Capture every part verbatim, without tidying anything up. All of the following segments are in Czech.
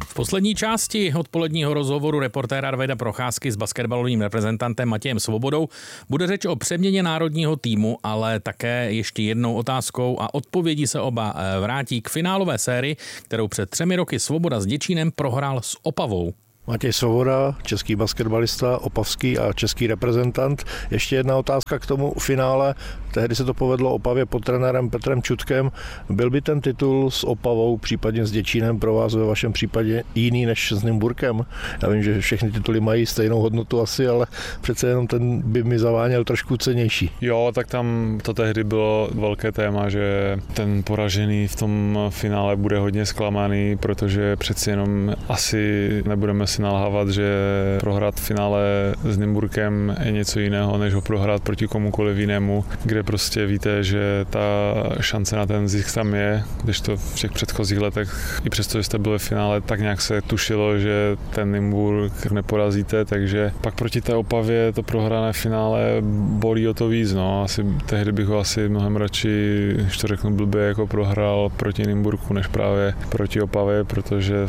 V poslední části odpoledního rozhovoru reportéra Davida Procházky s basketbalovým reprezentantem Matějem Svobodou bude řeč o přeměně národního týmu, ale také ještě jednou otázkou a odpovědí se oba vrátí k finálové sérii, kterou před třemi roky Svoboda s Děčínem prohrál s Opavou. Matěj Svoboda, český basketbalista, opavský a český reprezentant. Ještě jedna otázka k tomu finále. Tehdy se to povedlo Opavě pod trenérem Petrem Čutkem. Byl by ten titul s Opavou, případně s Děčínem pro vás ve vašem případě jiný než s Nymburkem? Já vím, že všechny tituly mají stejnou hodnotu asi, ale přece jenom ten by mi zaváněl trošku cenější. Jo, tak tam to tehdy bylo velké téma, že ten poražený v tom finále bude hodně zklamaný, protože přeci jenom asi nebudeme si nalhávat, že prohrát v finále s Nymburkem je něco jiného, než ho prohrát proti komukoliv jinému, kde prostě víte, že ta šance na ten zisk tam je, když to v těch předchozích letech, i přesto, že jste byli v finále, tak nějak se tušilo, že ten Nymburk neporazíte, takže pak proti té Opavě to prohrané finále bolí o to víc, no. Asi tehdy bych ho asi mnohem radši, když to řeknu blbě, jako prohrál proti Nymburku, než právě proti Opavě, protože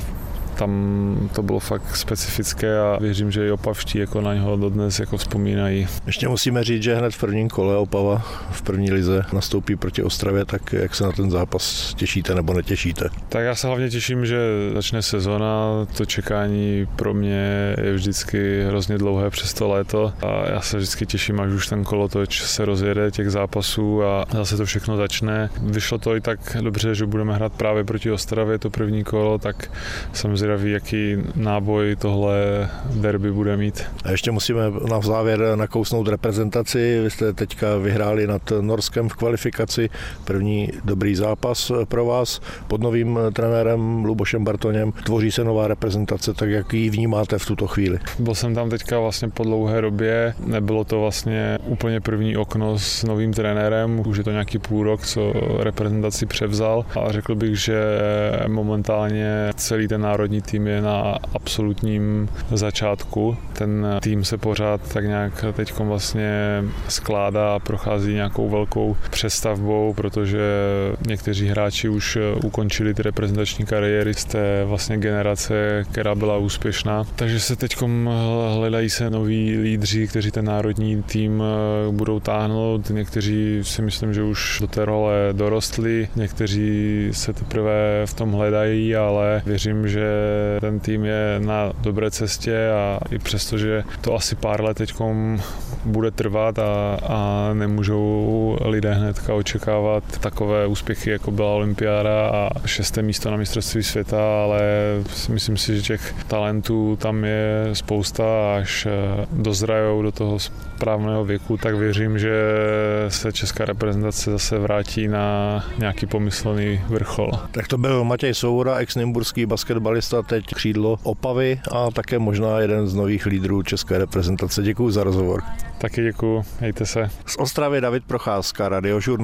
tam to bylo fakt specifické a věřím, že i opavští jako na něho dodnes jako vzpomínají. Ještě musíme říct, že hned v prvním kole Opava v první lize nastoupí proti Ostravě, tak jak se na ten zápas těšíte nebo netěšíte? Tak já se hlavně těším, že začne sezona, to čekání pro mě je vždycky hrozně dlouhé přes to léto a já se vždycky těším, až už ten kolotoč se rozjede těch zápasů a zase to všechno začne. Vyšlo to i tak dobře, že budeme hrát právě proti Ostravě to první kolo, tak jsem zvědavý, jaký náboj tohle derby bude mít. A ještě musíme na závěr nakousnout reprezentaci. Vy jste teďka vyhráli nad Norskem v kvalifikaci. První dobrý zápas pro vás. Pod novým trenérem Lubošem Bartoněm tvoří se nová reprezentace, tak jak ji vnímáte v tuto chvíli? Byl jsem tam teďka vlastně po dlouhé době. Nebylo to vlastně úplně první okno s novým trenérem. Už je to nějaký půl rok, co reprezentaci převzal. A řekl bych, že momentálně celý ten národní tým je na absolutním začátku. Ten tým se pořád tak nějak teď vlastně skládá a prochází nějakou velkou přestavbou, protože někteří hráči už ukončili ty reprezentační kariéry z té vlastně generace, která byla úspěšná. Takže se teď hledají se noví lídři, kteří ten národní tým budou táhnout. Někteří si myslím, že už do té role dorostli, někteří se teprve v tom hledají, ale věřím, že ten tým je na dobré cestě a i přesto, že to asi pár let teďkom bude trvat a, a nemůžou lidé hnedka očekávat takové úspěchy, jako byla olympiáda a šesté místo na mistrovství světa, ale myslím si, že těch talentů tam je spousta a až dozrajou do toho správného věku, tak věřím, že se česká reprezentace zase vrátí na nějaký pomyslný vrchol. Tak to byl Matěj Svoboda, ex-nymburský basketbalista, teď křídlo Opavy a také možná jeden z nových lídrů české reprezentace. Děkuji za rozhovor. Taky děkuji, mějte se. Z Ostravy David Procházka, Radiožurnál.